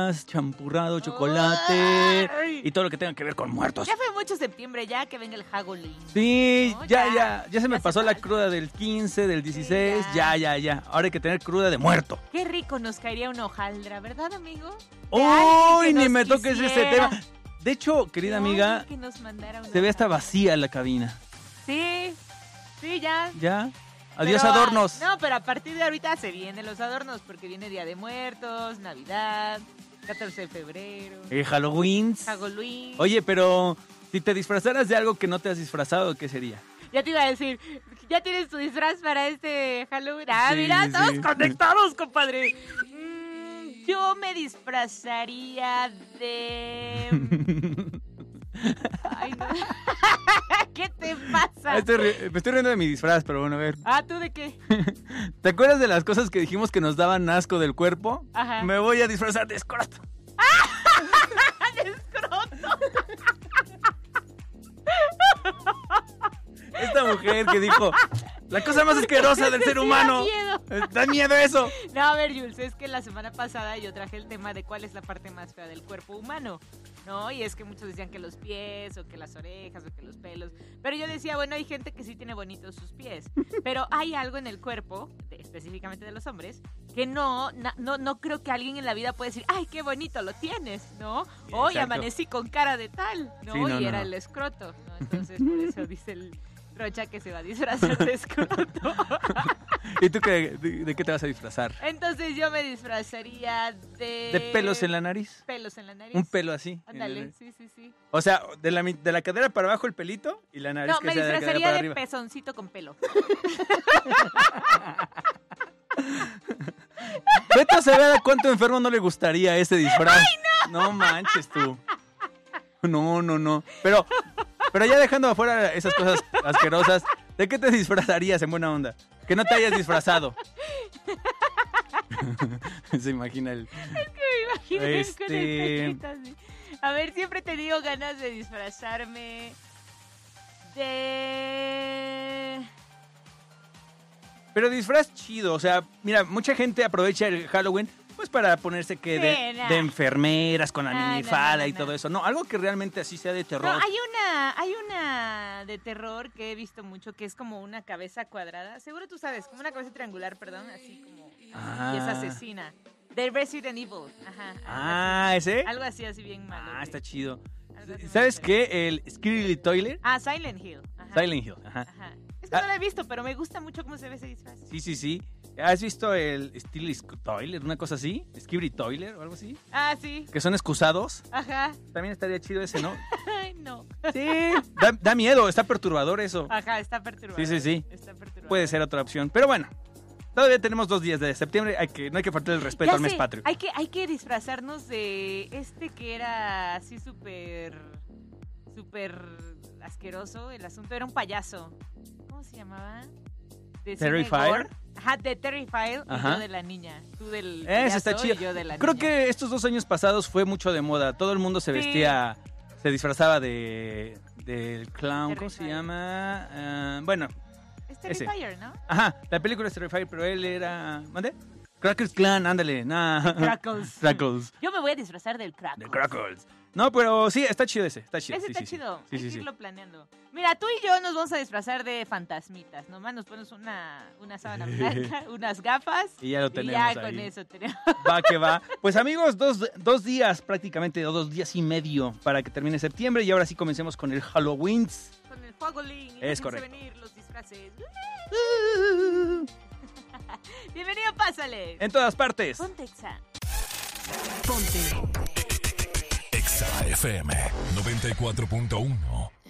champurrado, chocolate y todo lo que tenga que ver con muertos. Ya fue mucho septiembre, ya que venga el Halloween. Sí, ¿no? ya se me pasó la cruda del 15, del 16, Sí, ya. Ahora hay que tener cruda de muerto. Qué rico nos caería una hojaldra, ¿verdad, amigo? ¡Uy! Ni me toques ese tema. De hecho, querida amiga, que nos mandara se ve hasta vacía la cabina. Sí, ya. ¿Ya? Adiós, Pero, adornos. No, pero a partir de ahorita se vienen los adornos, porque viene Día de Muertos, Navidad, 14 de febrero. Halloween. Oye, pero si te disfrazaras de algo que no te has disfrazado, ¿qué sería? Ya te iba a decir, ¿ya tienes tu disfraz para este Halloween? Sí, Mira, sí. todos conectados, compadre. Yo me disfrazaría de... Ay, no. ¿Qué te pasa? Me estoy riendo de mi disfraz, pero bueno, a ver. ¿Tú de qué? ¿Te acuerdas de las cosas que dijimos que nos daban asco del cuerpo? Ajá. Me voy a disfrazar de escroto. ¡De escroto! Esta mujer que dijo, la cosa más asquerosa del ser humano. Da miedo eso. No, a ver, Jules, es que la semana pasada yo traje el tema de cuál es la parte más fea del cuerpo humano, ¿no? Y es que muchos decían que los pies, o que las orejas, o que los pelos. Pero yo decía, bueno, hay gente que sí tiene bonitos sus pies. Pero hay algo en el cuerpo, específicamente de los hombres, que no creo que alguien en la vida pueda decir, ¡ay, qué bonito lo tienes!, ¿no? Hoy amanecí con cara de tal, ¿no? Sí, y era el escroto, ¿no? Entonces, por eso dice el Rocha que se va a disfrazar de escroto. ¿Y tú de qué te vas a disfrazar? Entonces yo me disfrazaría de... ¿De pelos en la nariz? Pelos en la nariz. Un pelo así. Ándale, sí. O sea, de la cadera para abajo el pelito y la nariz no, que sea de la cadera para me disfrazaría arriba. de pezoncito con pelo. Vete a saber a cuánto enfermo no le gustaría ese disfraz. ¡Ay, no! No manches tú. No. Pero ya dejando afuera esas cosas asquerosas, ¿de qué te disfrazarías en buena onda? Que no te hayas disfrazado. Se imagina el... Es que me imagino con el pechito así. A ver, siempre he tenido ganas de disfrazarme de... Pero disfraz chido, o sea, mira, mucha gente aprovecha el Halloween pues para ponerse que de enfermeras con la minifalda y todo eso. No, algo que realmente así sea de terror. No, hay una de terror que he visto mucho que es como una cabeza cuadrada. Seguro tú sabes, como una cabeza triangular, perdón, así como... Y es asesina. De Resident Evil. Ajá. ¿Ese? Algo así bien malo. Está chido. ¿Sabes qué? El Scary Toilet. Silent Hill. Silent Hill, ajá. Es que no lo he visto, pero me gusta mucho cómo se ve ese disfraz. Sí. ¿Has visto el Steel Toilet, una cosa así? Skibidi Toilet o algo así. Sí. Que son excusados. Ajá. También estaría chido ese, ¿no? Ay, no. Sí, da miedo, está perturbador eso. Ajá, está perturbador. Sí. Está perturbador. Puede ser otra opción, pero bueno. Todavía tenemos 2 días de septiembre, no hay que faltar el respeto al mes patrio. Hay que disfrazarnos de que era así súper asqueroso el asunto. Era un payaso. ¿Cómo se llamaba? Terrifier. Ajá, de Terrifier y yo de la niña. Tú del payaso. Eso está chido. Y yo de la Creo niña. que estos 2 años pasados fue mucho de moda. Todo el mundo se vestía, se disfrazaba del clown. ¿Cómo se llama? Bueno. Es Terrifier, ¿no? Ajá, la película es Terrifier, pero él era... ¿Mande? Crackles Clan, ándale. Crackles. Yo me voy a disfrazar del Crackles. De Crackles. No, pero sí, está chido ese. Está chido. Ese está chido. Sí, hay que irlo planeando. Mira, tú y yo nos vamos a disfrazar de fantasmitas. Nomás nos ponemos una sábana blanca, unas gafas. Y ya lo tenemos. Y ya ahí. con eso tenemos. Va que va. Pues amigos, 2 días prácticamente, 2 días y medio para que termine septiembre. Y ahora sí comencemos con el Halloween. Con el Halloween. Es correcto. Venir los disfraces. Bienvenido, pásale. En todas partes. Ponte Exa. Ponte Exa FM 94.1.